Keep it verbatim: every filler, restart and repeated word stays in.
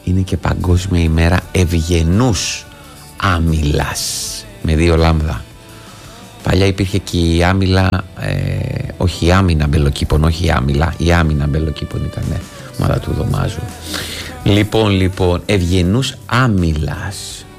είναι και Παγκόσμια ημέρα ευγενούς άμυλας, με δύο λάμδα. Παλιά υπήρχε και η άμυλα, ε, όχι η άμυνα μπελοκήπων, όχι η άμυλα, η άμυνα μπελοκήπων ήταν, ομάδα του Δωμάζου. Λοιπόν, λοιπόν, ευγενούς άμυλας.